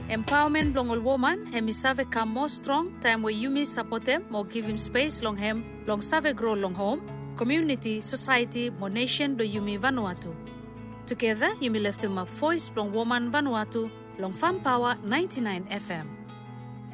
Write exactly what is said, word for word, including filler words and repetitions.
Empowerment long all woman, hemi save come more strong, time where you me support them, more give him space long hem, long save grow long home, community, society, more nation do you me Vanuatu. Together, you me left him up voice long woman Vanuatu, long Farm Power ninety-nine F M.